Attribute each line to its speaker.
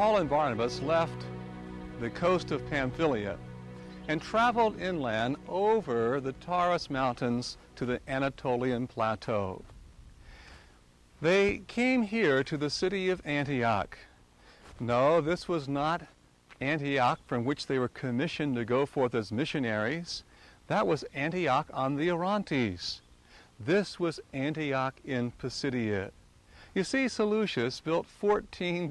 Speaker 1: Paul and Barnabas left the coast of Pamphylia and traveled inland over the Taurus Mountains to the Anatolian Plateau. They came here to the city of Antioch. No, this was not Antioch from which they were commissioned to go forth as missionaries. That was Antioch on the Orontes. This was Antioch in Pisidia. You see, Seleucus built 14